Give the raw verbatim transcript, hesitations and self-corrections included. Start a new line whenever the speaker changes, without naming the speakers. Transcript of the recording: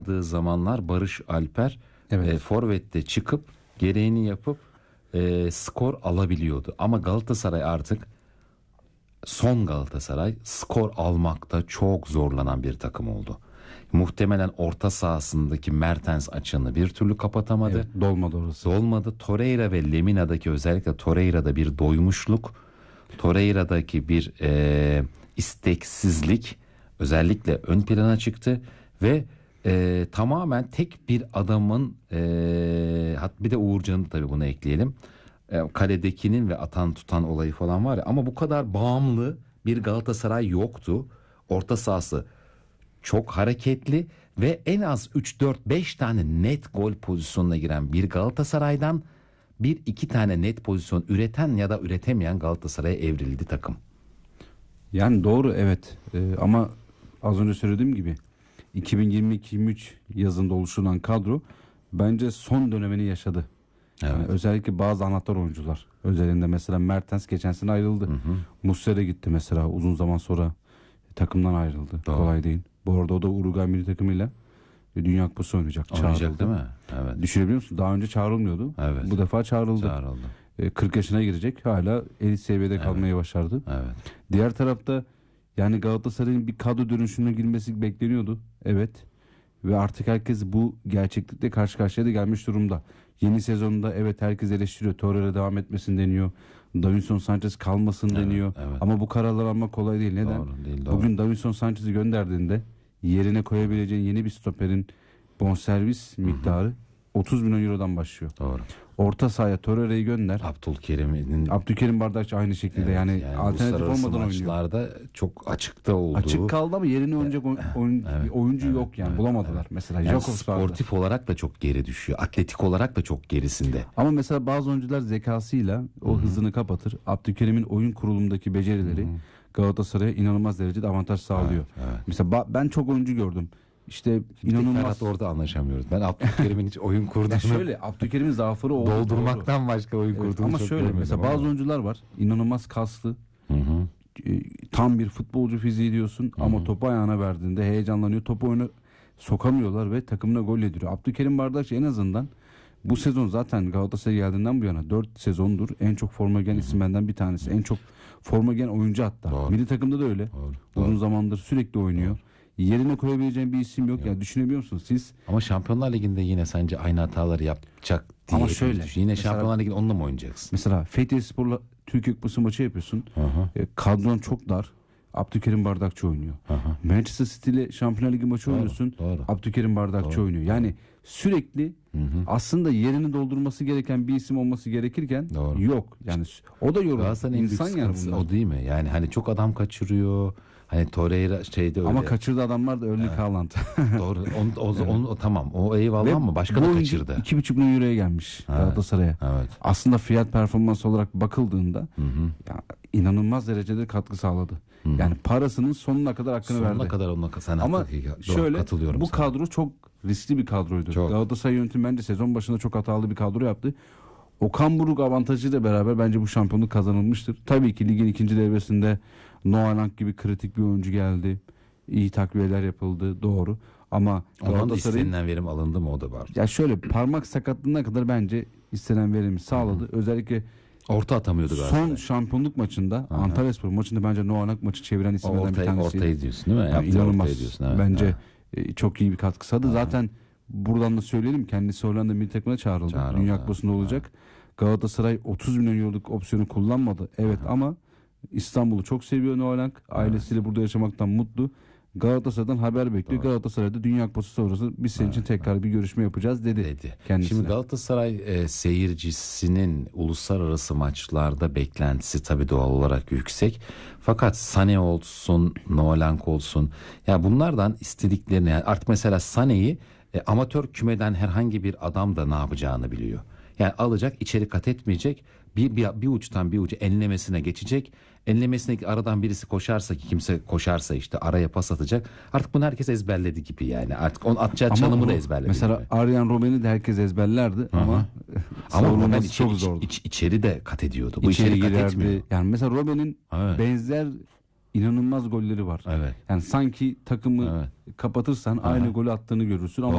zamanlar Barış Alper
Evet.
e, forvette çıkıp gereğini yapıp e, skor alabiliyordu. Ama Galatasaray artık son Galatasaray skor almakta çok zorlanan bir takım oldu. Muhtemelen orta sahasındaki Mertens açığını bir türlü kapatamadı.
Evet, dolmadı orası.
Dolmadı. Torreira ve Lemina'daki özellikle Torreira'da bir doymuşluk, Torreira'daki bir e, isteksizlik özellikle ön plana çıktı ve e, tamamen tek bir adamın e, hat bir de Uğurcan'ı tabii buna ekleyelim. E, kaledekinin ve atan tutan olayı falan var ya, ama bu kadar bağımlı bir Galatasaray yoktu. Orta sahası çok hareketli ve en az üç dört beş tane net gol pozisyonuna giren bir Galatasaray'dan bir iki tane net pozisyon üreten ya da üretemeyen Galatasaray'a evrildi takım.
Yani doğru, evet. Ee, ama az önce söylediğim gibi iki bin yirmi iki yirmi üç yazında oluşturulan kadro bence son dönemini yaşadı.
Evet.
Yani özellikle bazı anahtar oyuncular. Özelinde mesela Mertens geçen sene ayrıldı. Hı hı. Muslera gitti mesela, uzun zaman sonra takımdan ayrıldı.
Doğru.
Kolay değil. Bu arada o da Uruguay milli takımıyla Dünya Kupası oynayacak.
Oynayacak
çağrıldı.
değil mi? Evet.
Düşünebiliyor musun? Daha önce çağrılmıyordu.
Evet.
Bu defa çağrıldı.
Çağrıldı.
E, kırk yaşına girecek. Hala elit seviyede
Evet.
kalmayı başardı.
Evet.
Diğer tarafta yani Galatasaray'ın bir kadro dönüşümüne girmesi bekleniyordu. Evet. Ve artık herkes bu gerçeklikle karşı karşıya da gelmiş durumda. Yeni sezonda evet herkes eleştiriyor. Torreira devam etmesin deniyor. Davinson Sanchez kalmasın
Evet,
deniyor.
evet.
Ama bu kararlar almak kolay değil. Neden?
Doğru değil, doğru.
Bugün Davinson Sanchez'i gönderdiğinde yerine koyabileceğin yeni bir stoperin bonservis miktarı otuz milyon eurodan başlıyor.
Doğru.
Orta sahaya Torreira'yı gönder.
Abdülkerim'in
Abdülkerim Bardakçı aynı şekilde,
evet,
yani,
yani
alternatif
uluslararası
olmadan oynuyor.
maçlarda çok açıkta olduğu.
Açık kaldı ama yerine oynayacak oyun, oyun-
Evet,
oyuncu
evet,
yok yani,
evet,
bulamadılar.
evet.
Mesela
Yani
Jakobs vardı.
sportif olarak da çok geri düşüyor. Atletik olarak da çok gerisinde.
Ama mesela bazı oyuncular zekasıyla o
Hı-hı.
hızını kapatır. Abdülkerim'in oyun kurulumundaki becerileri
Hı-hı.
Galatasaray'a inanılmaz derecede avantaj sağlıyor.
Evet, evet.
Mesela ba- ben çok oyuncu gördüm. İşte
Şimdi
inanılmaz.
Ferhat orada anlaşamıyoruz. Ben Abdülkerim'in hiç oyun kurduğunu
Ya şöyle, Abdülkerim'in zaafları oldu.
doldurmaktan başka oyun
Evet,
kurduğunu
ama
çok
şöyle
görmedim
mesela
ama.
bazı oyuncular var. İnanılmaz kaslı.
Hı hı.
e, Tam bir futbolcu fiziği diyorsun ama topu ayağına verdiğinde heyecanlanıyor. Topu oyuna sokamıyorlar ve takımına gol yediriyor. Abdülkerim Bardakçı en azından bu sezon, zaten Galatasaray'a geldiğinden bu yana dört sezondur en çok forma giyen isimlerden bir tanesi. En çok forma giyen oyuncu hatta.
Doğru.
Milli takımda da öyle.
Doğru,
Uzun
doğru.
zamandır sürekli oynuyor. Yerine koyabileceğin bir isim yok. Yani düşünebiliyor musunuz siz?
Ama Şampiyonlar Ligi'nde yine sence aynı hataları yapacak diye
Ama
hepimiz
şöyle,
düşün. Yine
mesela-
Şampiyonlar Ligi'nde onunla mı oynayacaksın?
Mesela Fethiye Spor'la Türkiye Kupası maçı yapıyorsun.
Hı hı.
E, kadron çok dar. Abdülkerim Bardakçı oynuyor.
Hı hı.
Manchester City ile Şampiyonlar Ligi maçı
Doğru,
oynuyorsun.
doğru.
Abdülkerim Bardakçı
Doğru,
oynuyor. Yani sürekli
Hı hı.
aslında yerini doldurması gereken bir isim olması gerekirken
Doğru.
yok. Yani s- o da yoruldu.
Galatasaray'ın en büyük
İnsan yani
sıkıntısı
bunlar.
o değil mi? Yani hani çok adam kaçırıyor. Hani Torreira şeyde öyle.
Ama kaçırdığı adamlar da Erling Haaland.
Doğru. Onu, o, onu, o tamam. O eyvallah ama başka
bu
da
oyuncu
kaçırdı.
iki buçuk milyon euroya gelmiş Galatasaray'a.
Evet.
Aslında fiyat performans olarak bakıldığında
Hı hı.
ya, inanılmaz derecede katkı sağladı.
Hı hı.
Yani parasının sonuna kadar hakkını
Sonuna
verdi.
kadar onunla sen
Ama
haklı-
şöyle,
katılıyorum
bu
sana.
kadro çok riskli bir kadroydu.
Çok.
Galatasaray yönetimi bence sezon başında çok hatalı bir kadro yaptı. Okan Buruk avantajıyla beraber bence bu şampiyonluk kazanılmıştır. Tabii ki ligin ikinci devresinde Noah Lang gibi kritik bir oyuncu geldi. İyi takviyeler yapıldı, doğru. Ama
Ondan da
Galatasaray'ın,
istenilen verim alındı mı, o da var.
ya şöyle, parmak sakatlığına kadar bence istenen verimi sağladı. Özellikle
Orta atamıyordu
son
Galatasaray.
şampiyonluk maçında, Antalyaspor maçında bence Noah Lang maçı çeviren
O
isimlerden bir
ortayı,
tanesi.
ortayı diyorsun değil mi?
Yani
Yaptığı
inanılmaz.
ortayı diyorsun. Evet,
Bence
evet.
e, çok iyi bir katkı sağladı. Zaten buradan da söyleyelim, kendisi Hollanda milli takımına çağrıldı.
Çağrıldı,
Dünya
evet.
Kupası'nda olacak. Galatasaray otuz milyon euroluk opsiyonu kullanmadı. Evet, ama İstanbul'u çok seviyor Noah Lang. Ailesiyle burada yaşamaktan mutlu. Galatasaray'dan haber bekliyor. Galatasaray'da Dünya Kupası sonrası biz senin için tekrar bir görüşme yapacağız dedi,
dedi.
kendisine.
Şimdi Galatasaray e, seyircisinin uluslararası maçlarda beklentisi tabii doğal olarak yüksek. Fakat Sané olsun, Noah Lang olsun, ya bunlardan istediklerini, yani artık mesela Sané'yi e, amatör kümeden herhangi bir adam da ne yapacağını biliyor. Yani alacak, içeri kat etmeyecek, bir, bir, bir uçtan bir ucu enlemesine geçecek. Enlemesindeki aradan birisi koşarsa, ki kimse koşarsa işte araya pas atacak. Artık bunu herkes ezberledi gibi yani. Artık onun atacağı
Ama
çalımı da
o-
ezberledi
Mesela
gibi.
Arjen Robben'i de herkes ezberlerdi ama
Ama
savunması
Robben
çok
içeri,
zordu.
iç, içeri de kat ediyordu. Bu
İçeri
içeri kat
girerdi.
etmiyor.
Yani mesela Robben'in
Evet.
benzer inanılmaz golleri var.
Evet.
Yani sanki takımı
Evet.
kapatırsan
Aha.
aynı golü attığını görürsün ama